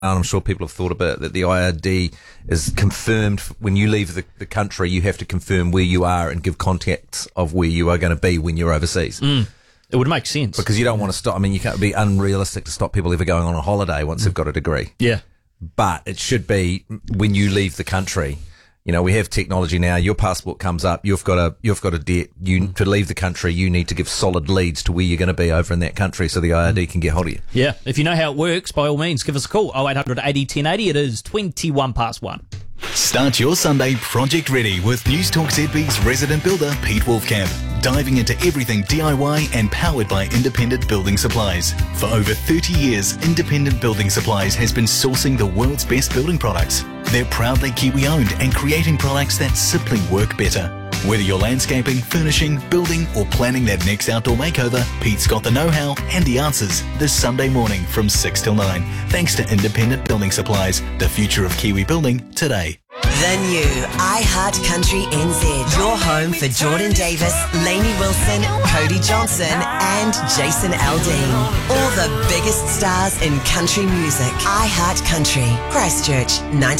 I'm sure people have thought about it, that the IRD is confirmed when you leave the country, you have to confirm where you are and give contacts of where you are going to be when you're overseas. It would make sense. Because you don't want to stop. I mean, you can't be unrealistic to stop people ever going on a holiday once they've got a degree. Yeah. But it should be when you leave the country. You know, we have technology now. Your passport comes up. You've got a debt. To leave the country, you need to give solid leads to where you're going to be over in that country, so the IRD can get hold of you. Yeah. If you know how it works, by all means, give us a call. 0800 80 1080. It is 21 past 1. Start your Sunday project ready with News Talk ZB's resident builder, Pete Wolfcamp. Diving into everything DIY and powered by Independent Building Supplies. For over 30 years, Independent Building Supplies has been sourcing the world's best building products. They're proudly Kiwi-owned and creating products that simply work better. Whether you're landscaping, furnishing, building, or planning that next outdoor makeover, Pete's got the know-how and the answers this Sunday morning from 6 till 9. Thanks to Independent Building Supplies, the future of Kiwi building today. The new iHeart Country NZ. Your home for Jordan Davis, Lainey Wilson, Cody Johnson and Jason Aldean. All the biggest stars in country music. iHeart Country. Christchurch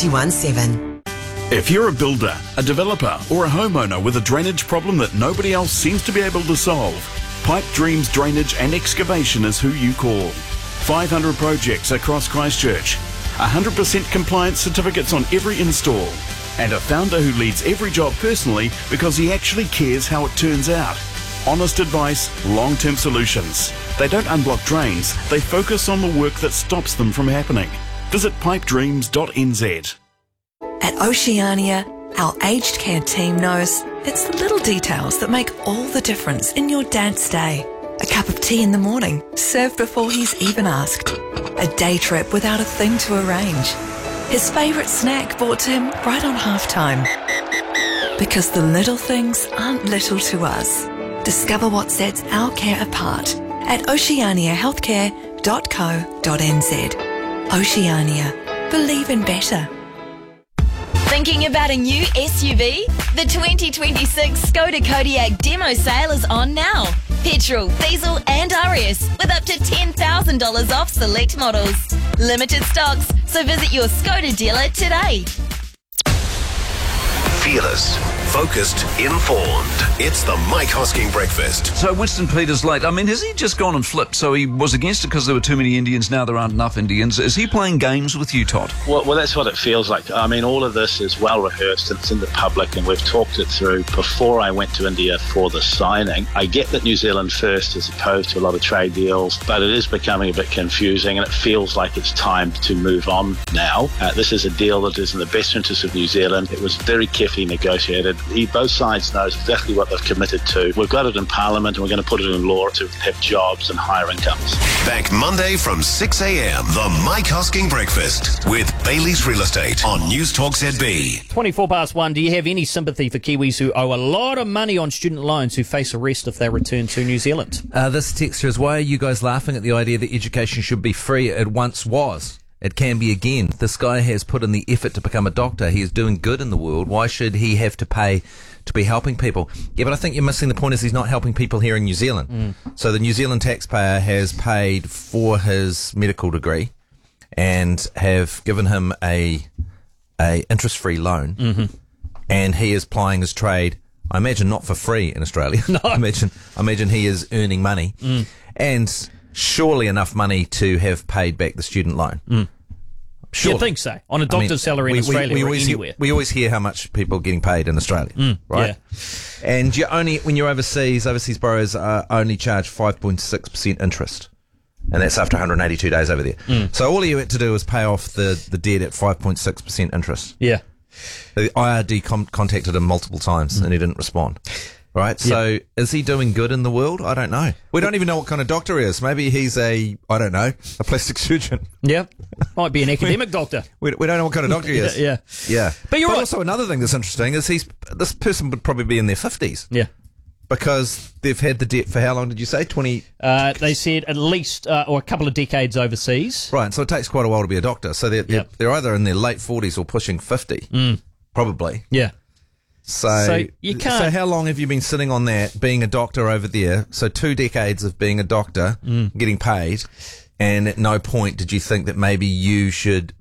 91.7. If you're a builder, a developer or a homeowner with a drainage problem that nobody else seems to be able to solve, Pipe Dreams Drainage and Excavation is who you call. 500 projects across Christchurch, 100% compliance certificates on every install, and a founder who leads every job personally because he actually cares how it turns out. Honest advice, long-term solutions. They don't unblock drains, they focus on the work that stops them from happening. Visit pipedreams.nz. At Oceania, our aged care team knows it's the little details that make all the difference in your dad's day. A cup of tea in the morning, served before he's even asked. A day trip without a thing to arrange. His favourite snack brought to him right on halftime. Because the little things aren't little to us. Discover what sets our care apart at oceaniahealthcare.co.nz. Oceania. Believe in better. Thinking about a new SUV? The 2026 Skoda Kodiaq demo sale is on now. Petrol, diesel and RS with up to $10,000 off select models. Limited stocks, so visit your Skoda dealer today. Fearless, focused, informed. It's the Mike Hosking Breakfast. So Winston Peters late. I mean, has he just gone and flipped? So he was against it because there were too many Indians. Now there aren't enough Indians. Is he playing games with you, Todd? Well, that's what it feels like. I mean, all of this is well rehearsed and it's in the public, and we've talked it through before I went to India for the signing. I get that New Zealand first as opposed to a lot of trade deals, but it is becoming a bit confusing, and it feels like it's time to move on now. This is a deal that is in the best interest of New Zealand. It was very carefully negotiated. Both sides knows exactly what they've committed to. We've got it in Parliament and we're going to put it in law to have jobs and higher incomes. Back Monday from 6 a.m. The Mike Hosking Breakfast with Bailey's Real Estate on News Talk ZB. 24 past 1. Do you have any sympathy for Kiwis who owe a lot of money on student loans who face arrest if they return to New Zealand? This texter is, why are you guys laughing at the idea that education should be free? It once was. It can be again. This guy has put in the effort to become a doctor. He is doing good in the world. Why should he have to pay to be helping people? Yeah, but I think you're missing the point is he's not helping people here in New Zealand. So the New Zealand taxpayer has paid for his medical degree and have given him a interest-free loan. And he is plying his trade, I imagine not for free in Australia. No. I imagine he is earning money. And surely enough money to have paid back the student loan. Sure. You think so? On a doctor's salary in Australia or anywhere. We always hear how much people are getting paid in Australia, right? Yeah. And you only, when you're overseas borrowers only charge 5.6% interest. And that's after 182 days over there. So all you had to do was pay off the debt at 5.6% interest. Yeah. The IRD contacted him multiple times and he didn't respond. Right, so is he doing good in the world? I don't know. We don't even know what kind of doctor he is. Maybe he's a plastic surgeon. Yeah, might be an academic doctor. We don't know what kind of doctor he is. Yeah. But right. Also another thing that's interesting is this person would probably be in their 50s. Yeah. Because they've had the debt for how long did you say? 20? They said at least, or a couple of decades overseas. Right, so it takes quite a while to be a doctor. So they're either in their late 40s or pushing 50. Probably. Yeah. So you can't. So how long have you been sitting on that, being a doctor over there? So 2 decades of being a doctor, getting paid, And at no point did you think that maybe you should